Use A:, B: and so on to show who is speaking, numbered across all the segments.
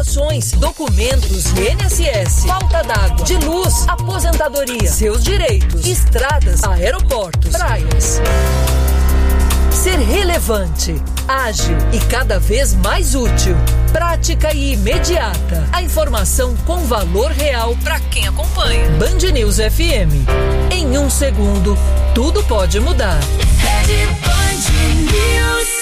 A: informações, documentos de INSS, falta d'água, de luz, aposentadoria, seus direitos, estradas, aeroportos, praias. Ser relevante, ágil e cada vez mais útil. Prática e imediata. A informação com valor real para quem acompanha. Band News FM. Em 1 segundo, tudo pode mudar. Rede Band News.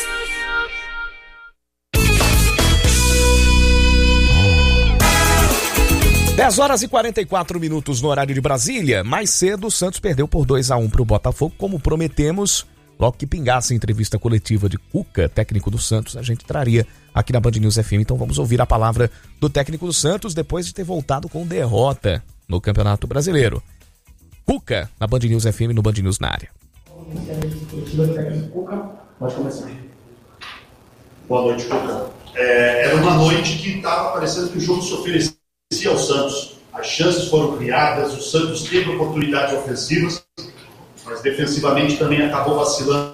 B: Dez horas e 44 minutos no horário de Brasília. Mais cedo, o Santos perdeu por 2-1 para o Botafogo, como prometemos. Logo que pingasse a entrevista coletiva de Cuca, técnico do Santos, a gente traria aqui na Band News FM. Então vamos ouvir a palavra do técnico do Santos depois de ter voltado com derrota no Campeonato Brasileiro. Cuca, na Band News FM, no Band News na área.
C: Pode começar. Boa noite, Cuca. Era uma noite que estava parecendo que o jogo se oferecia ao Santos. As chances foram criadas, o Santos teve oportunidades ofensivas, mas defensivamente também acabou vacilando.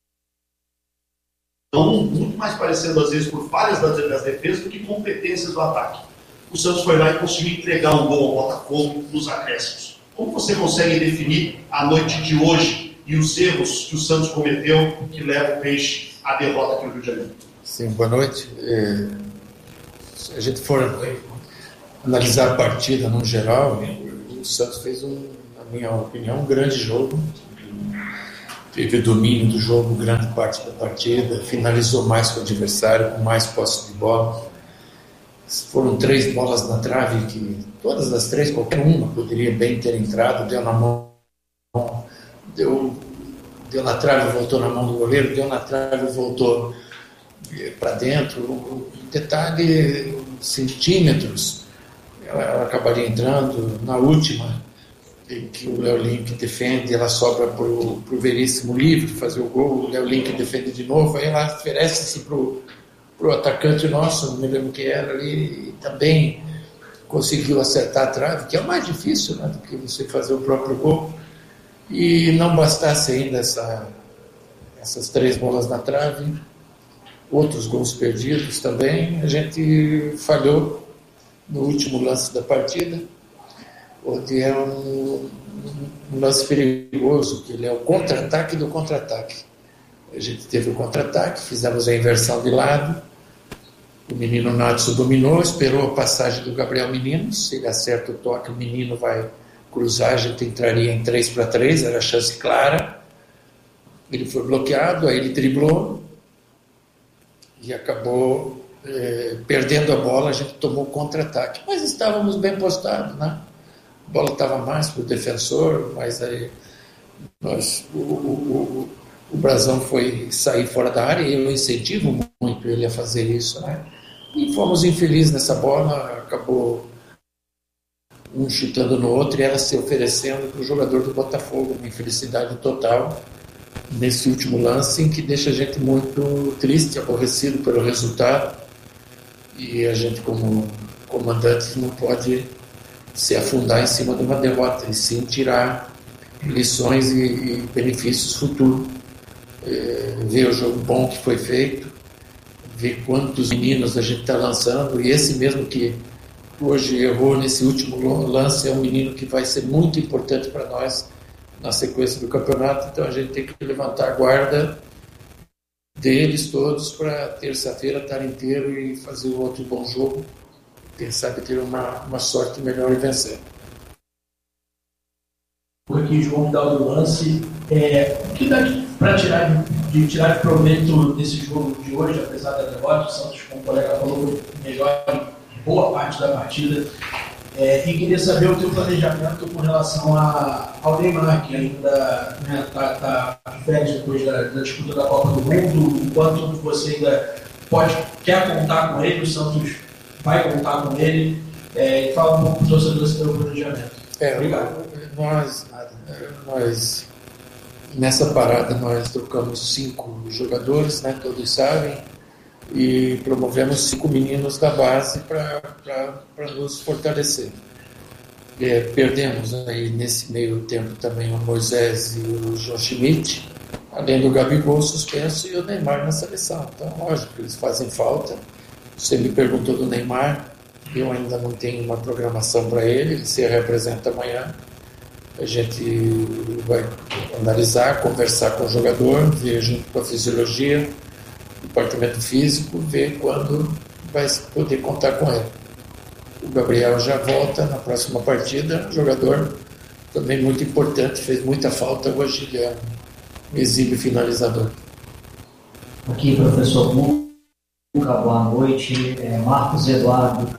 C: Então, muito mais parecendo às vezes por falhas das defesas do que competências do ataque. O Santos foi lá e conseguiu entregar um gol ao Botafogo nos acréscimos. Como você consegue definir a noite de hoje e os erros que o Santos cometeu que levam o Peixe à derrota aqui no Rio de Janeiro?
D: Sim, boa noite. Se a gente for analisar a partida no geral, o Santos fez, na minha opinião, um grande jogo. Teve domínio do jogo grande parte da partida, finalizou mais que o adversário, com mais posse de bola. Foram 3 bolas na trave, que todas as 3, qualquer uma poderia bem ter entrado, deu na mão, deu na trave, voltou na mão do goleiro, deu na trave, voltou para dentro. Um detalhe, centímetros, ela acabaria entrando. Na última, em que o Léo Link defende, ela sobra para o Veríssimo livre fazer o gol, o Léo Link defende de novo, aí ela oferece-se para o atacante nosso, não me lembro quem era ali, e também conseguiu acertar a trave, que é o mais difícil, né, do que você fazer o próprio gol. E não bastasse ainda essas 3 bolas na trave, outros gols perdidos também, a gente falhou no último lance da partida, onde é um lance perigoso, que ele é o contra-ataque do contra-ataque. A gente teve o contra-ataque, fizemos a inversão de lado, o menino Natsu dominou, esperou a passagem do Gabriel Menino, se ele acerta o toque, o menino vai cruzar, a gente entraria em 3-3, era a chance clara. Ele foi bloqueado, aí ele driblou e acabou perdendo a bola, a gente tomou contra-ataque, mas estávamos bem postados, né? A bola estava mais para o defensor, mas aí o Brasão foi sair fora da área, e eu incentivo muito ele a fazer isso, né? E fomos infelizes nessa bola, acabou um chutando no outro e ela se oferecendo para o jogador do Botafogo, uma infelicidade total nesse último lance, em que deixa a gente muito triste, aborrecido pelo resultado, e a gente, como comandante, não pode se afundar em cima de uma derrota, e sim tirar lições e benefícios futuros. Ver o jogo bom que foi feito, ver quantos meninos a gente está lançando, e esse mesmo que hoje errou nesse último lance é um menino que vai ser muito importante para nós na sequência do campeonato. Então a gente tem que levantar a guarda deles todos para terça-feira estar inteiro e fazer um outro bom jogo. Quem sabe ter uma sorte melhor e vencer.
E: Aqui, João Vidal do Lance, o que dá para tirar de proveito desse jogo de hoje, apesar da derrota? O Santos, como o colega falou, melhor em boa parte da partida. E queria saber o teu planejamento com relação ao Neymar, que ainda está de férias depois da disputa da Copa do Mundo. Enquanto você ainda quer contar com ele, o Santos vai contar com ele. Fala um pouco para o torcedor sobre o teu planejamento. Obrigado.
D: Nós, nessa parada, nós trocamos 5 jogadores, né, todos sabem, e promovemos 5 meninos da base para nos fortalecer. Perdemos aí nesse meio tempo também o Moisés e o João Schmidt, além do Gabigol suspenso e o Neymar na seleção. Então, lógico, eles fazem falta. Você me perguntou do Neymar, Eu ainda não tenho uma programação para ele se representa amanhã. A gente vai analisar, conversar com o jogador, ver junto com a fisiologia, departamento físico, ver quando vai poder contar com ele. O Gabriel já volta na próxima partida, jogador também muito importante, fez muita falta hoje, ele é um exímio finalizador.
F: Aqui, professor Buca, boa noite. Marcos Eduardo.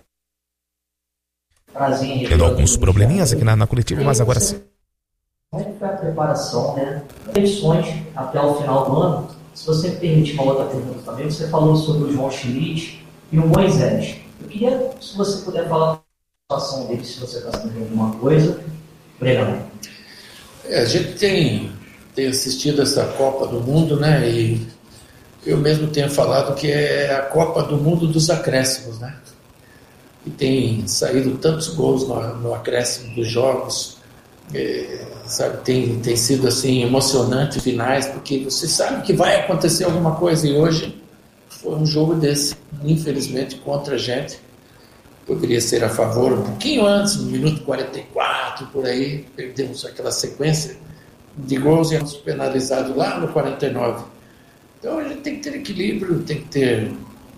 F: Prazer.
B: Tendo alguns probleminhas aqui na coletiva, mas agora sim.
F: Como é que foi a preparação, né? Edições até o final do ano. Se você me permitir uma outra pergunta também, você falou sobre o João Schmidt e o Moisés. Eu queria, se você puder falar a situação dele, se você está sabendo alguma coisa. Obrigado.
D: A gente tem assistido essa Copa do Mundo, né? E eu mesmo tenho falado que é a Copa do Mundo dos acréscimos, né? E tem saído tantos gols no acréscimo dos jogos, sabe? Tem sido assim emocionante finais, porque você sabe que vai acontecer alguma coisa, e hoje foi um jogo desse, infelizmente contra a gente. Poderia ser a favor um pouquinho antes, no minuto 44, por aí, perdemos aquela sequência de gols e fomos penalizados lá no 49. Então a gente tem que ter equilíbrio, tem que ter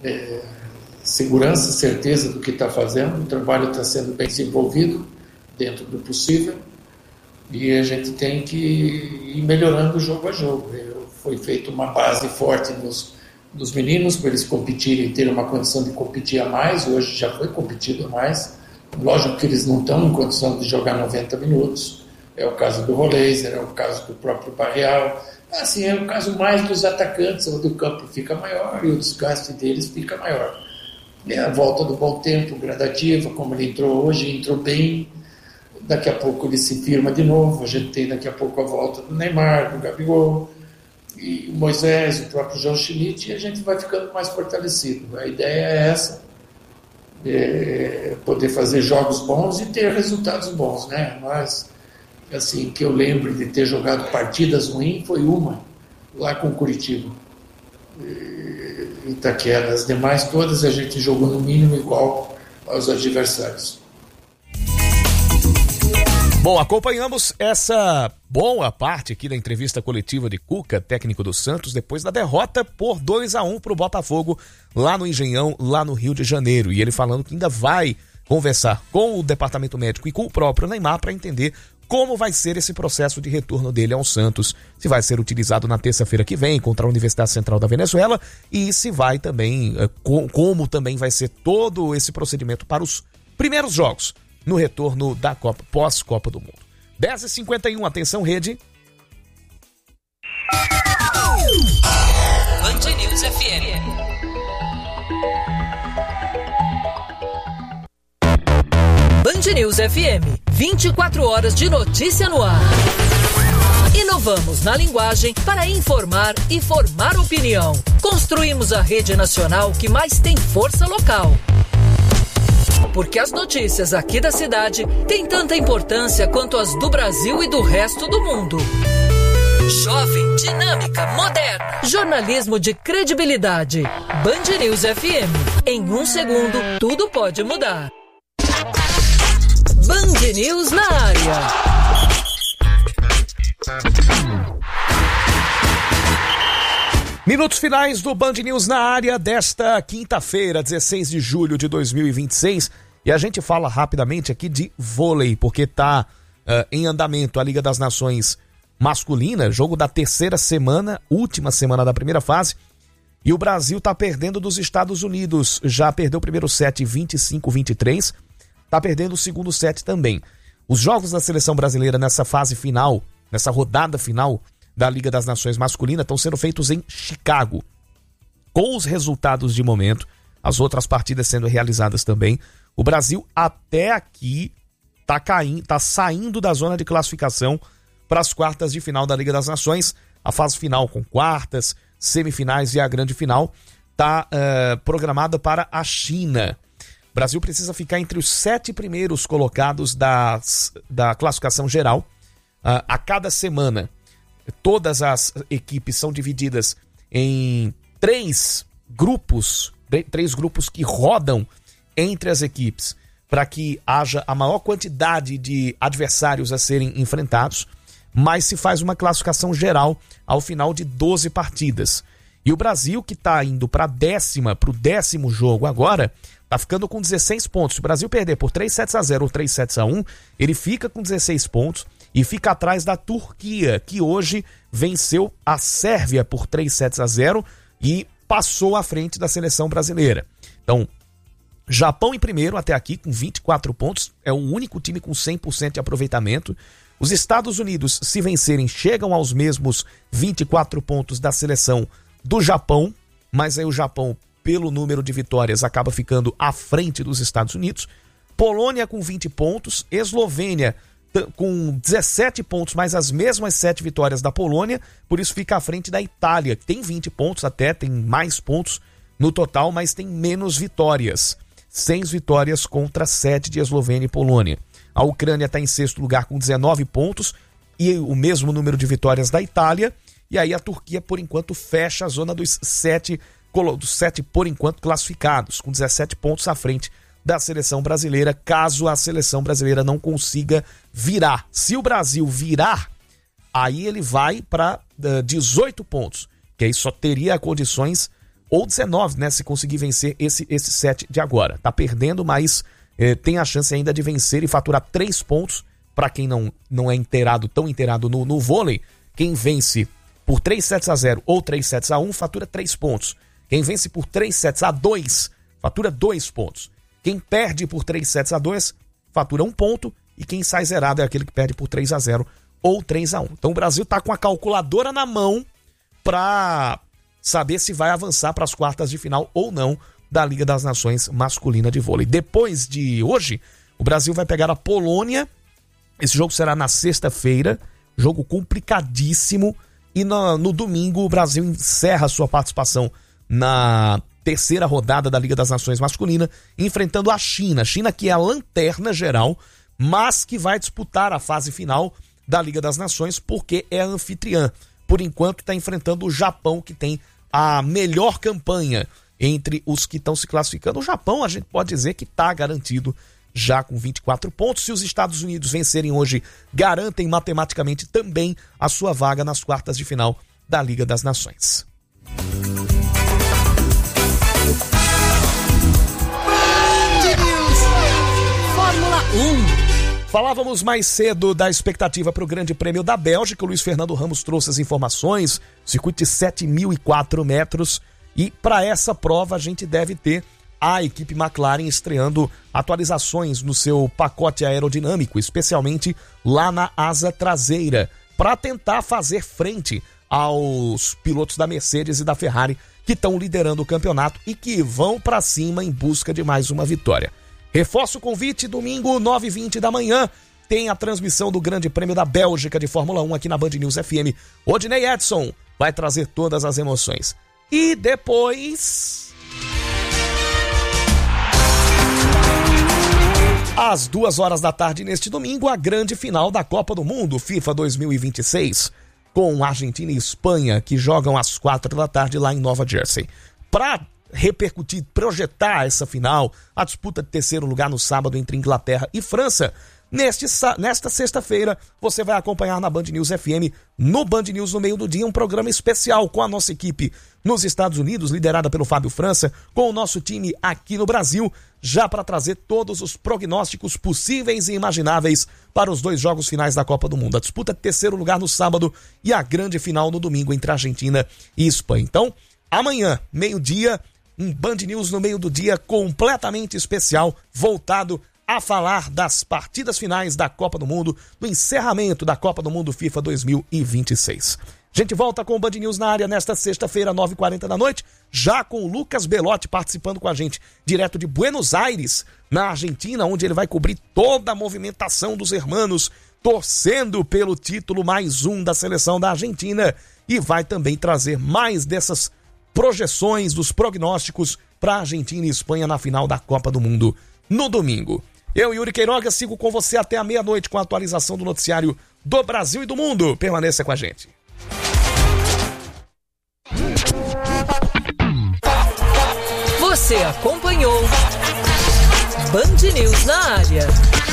D: segurança, certeza do que está fazendo. O trabalho está sendo bem desenvolvido dentro do possível e a gente tem que ir melhorando jogo a jogo. Foi feita uma base forte nos meninos para eles competirem, terem uma condição de competir a mais. Hoje já foi competido a mais. Lógico que eles não estão em condição de jogar 90 minutos. É o caso do Roleiser, é o caso do próprio Barreal. Assim, é o caso mais dos atacantes, onde o campo fica maior e o desgaste deles fica maior. É a volta do bom tempo, gradativa, como ele entrou hoje, entrou bem. Daqui a pouco ele se firma de novo. A gente tem daqui a pouco a volta do Neymar, do Gabigol, e o Moisés, o próprio João Schmidt, e a gente vai ficando mais fortalecido. A ideia é essa, poder fazer jogos bons e ter resultados bons, né? Mas, assim, que eu lembro de ter jogado partidas ruins foi uma, lá com o Curitiba, Itaquera. As demais todas a gente jogou no mínimo igual aos adversários.
B: Bom, acompanhamos essa boa parte aqui da entrevista coletiva de Cuca, técnico do Santos, depois da derrota por 2-1 para o Botafogo lá no Engenhão, lá no Rio de Janeiro. E ele falando que ainda vai conversar com o departamento médico e com o próprio Neymar para entender como vai ser esse processo de retorno dele ao Santos, se vai ser utilizado na terça-feira que vem contra a Universidade Central da Venezuela e se vai também, como também vai ser todo esse procedimento para os primeiros jogos no retorno da Copa, pós-Copa do Mundo. 10h51, atenção rede.
A: Band News FM. Band News FM, 24 horas de notícia no ar. Inovamos na linguagem para informar e formar opinião. Construímos a rede nacional que mais tem força local. Porque as notícias aqui da cidade têm tanta importância quanto as do Brasil e do resto do mundo. Jovem, dinâmica, moderna. Jornalismo de credibilidade. Band News FM. Em 1 segundo, tudo pode mudar. Band News na área.
B: Minutos finais do Band News na área desta quinta-feira, 16 de julho de 2026. E a gente fala rapidamente aqui de vôlei, porque está em andamento a Liga das Nações masculina, jogo da terceira semana, última semana da primeira fase. E o Brasil está perdendo dos Estados Unidos. Já perdeu o primeiro set 25-23. Está perdendo o segundo set também. Os jogos da seleção brasileira nessa fase final, nessa rodada final da Liga das Nações masculina, estão sendo feitos em Chicago. Com os resultados de momento, as outras partidas sendo realizadas também, o Brasil até aqui está saindo da zona de classificação para as quartas de final da Liga das Nações. A fase final com quartas, semifinais e a grande final está programada para a China. O Brasil precisa ficar entre os 7 primeiros colocados da classificação geral a cada semana. Todas as equipes são divididas em 3 grupos que rodam entre as equipes para que haja a maior quantidade de adversários a serem enfrentados, mas se faz uma classificação geral ao final de 12 partidas. E o Brasil, que está indo para o 10º jogo agora, está ficando com 16 pontos. Se o Brasil perder por 3-0 ou 3-1, ele fica com 16 pontos e fica atrás da Turquia, que hoje venceu a Sérvia por 3-0 e passou à frente da seleção brasileira. Então, Japão em primeiro até aqui com 24 pontos, é o único time com 100% de aproveitamento. Os Estados Unidos, se vencerem, chegam aos mesmos 24 pontos da seleção do Japão, mas aí o Japão, pelo número de vitórias, acaba ficando à frente dos Estados Unidos. Polônia com 20 pontos, Eslovênia com 17 pontos, mais as mesmas 7 vitórias da Polônia, por isso fica à frente da Itália, que tem 20 pontos até, tem mais pontos no total, mas tem menos vitórias. 6 vitórias contra 7 de Eslovênia e Polônia. A Ucrânia está em sexto lugar com 19 pontos e o mesmo número de vitórias da Itália. E aí a Turquia, por enquanto, fecha a zona dos 7 por enquanto classificados, com 17 pontos à frente da seleção brasileira, caso a seleção brasileira não consiga virar. Se o Brasil virar, aí ele vai para 18 pontos, que aí só teria condições, ou 19, né, se conseguir vencer esse 7 de agora. Tá perdendo, mas tem a chance ainda de vencer e faturar 3 pontos. Para quem não é tão inteirado no vôlei, quem vence por 3-0 ou 3-1 fatura 3 pontos. Quem vence por 3-2 fatura 2 pontos. Quem perde por 3-2 fatura 1 ponto. E quem sai zerado é aquele que perde por 3-0 ou 3-1. Então o Brasil tá com a calculadora na mão para saber se vai avançar para as quartas de final ou não da Liga das Nações masculina de vôlei. Depois de hoje, o Brasil vai pegar a Polônia. Esse jogo será na sexta-feira, jogo complicadíssimo. E no domingo o Brasil encerra sua participação na terceira rodada da Liga das Nações masculina, enfrentando a China. China que é a lanterna geral, mas que vai disputar a fase final da Liga das Nações porque é a anfitriã. Por enquanto está enfrentando o Japão, que tem a melhor campanha entre os que estão se classificando. O Japão, a gente pode dizer que está garantido já com 24 pontos. Se os Estados Unidos vencerem hoje, garantem matematicamente também a sua vaga nas quartas de final da Liga das Nações.
A: Fórmula 1.
B: Falávamos mais cedo da expectativa para o Grande Prêmio da Bélgica. O Luiz Fernando Ramos trouxe as informações. Circuito de 7.004 metros. E para essa prova a gente deve ter a equipe McLaren estreando atualizações no seu pacote aerodinâmico, especialmente lá na asa traseira, para tentar fazer frente aos pilotos da Mercedes e da Ferrari que estão liderando o campeonato e que vão para cima em busca de mais uma vitória. Reforço o convite, domingo, 9h20 da manhã, tem a transmissão do Grande Prêmio da Bélgica de Fórmula 1 aqui na Band News FM. Odinei Edson vai trazer todas as emoções. E depois, às 2h da tarde neste domingo, a grande final da Copa do Mundo FIFA 2026, com Argentina e Espanha, que jogam às 4 da tarde lá em Nova Jersey. Para repercutir, projetar essa final, a disputa de terceiro lugar no sábado entre Inglaterra e França, nesta sexta-feira você vai acompanhar na Band News FM, no Band News no meio do dia, um programa especial com a nossa equipe nos Estados Unidos, liderada pelo Fábio França, com o nosso time aqui no Brasil, já para trazer todos os prognósticos possíveis e imagináveis para os 2 jogos finais da Copa do Mundo. A disputa de terceiro lugar no sábado e a grande final no domingo entre Argentina e Espanha. Então, amanhã, meio-dia, um Band News no meio do dia completamente especial, voltado a falar das partidas finais da Copa do Mundo, do encerramento da Copa do Mundo FIFA 2026. A gente volta com o Band News na área nesta sexta-feira, 9h40 da noite, já com o Lucas Belotti participando com a gente, direto de Buenos Aires, na Argentina, onde ele vai cobrir toda a movimentação dos hermanos, torcendo pelo título mais um da seleção da Argentina, e vai também trazer mais dessas projeções, dos prognósticos para Argentina e Espanha na final da Copa do Mundo no domingo. Eu, Yuri Queiroga, sigo com você até a meia-noite com a atualização do noticiário do Brasil e do mundo. Permaneça com a gente.
A: Você acompanhou Band News na área.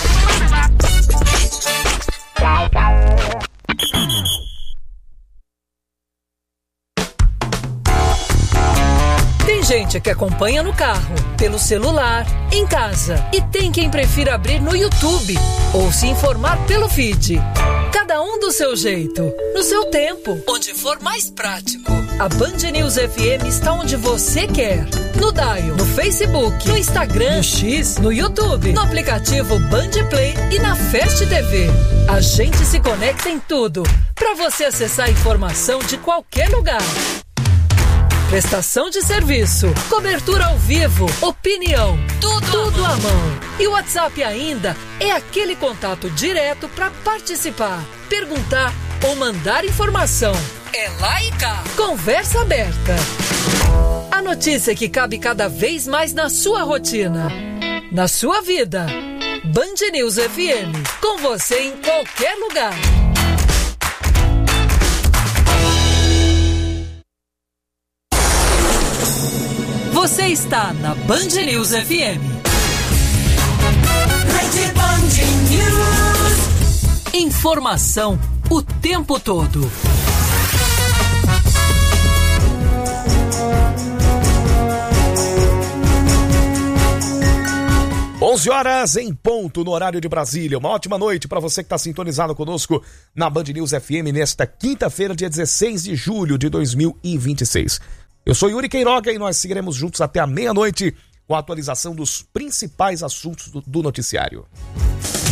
A: Tem gente que acompanha no carro, pelo celular, em casa. E tem quem prefira abrir no YouTube ou se informar pelo feed. Cada um do seu jeito, no seu tempo, onde for mais prático. A Band News FM está onde você quer. No Dial, no Facebook, no Instagram, no X, no YouTube, no aplicativo Band Play e na Fast TV. A gente se conecta em tudo, para você acessar a informação de qualquer lugar. Prestação de serviço, cobertura ao vivo, opinião, tudo à mão. E o WhatsApp ainda é aquele contato direto para participar, perguntar ou mandar informação. É lá e cá. Conversa aberta. A notícia que cabe cada vez mais na sua rotina, na sua vida. Band News FM, com você em qualquer lugar. Você está na Band News FM. Rede Band News. Informação o tempo todo.
B: 11 horas em ponto no horário de Brasília. Uma ótima noite para você que está sintonizado conosco na Band News FM nesta quinta-feira, dia 16 de julho de 2026. Eu sou Yuri Queiroga e nós seguiremos juntos até a meia-noite com a atualização dos principais assuntos do noticiário.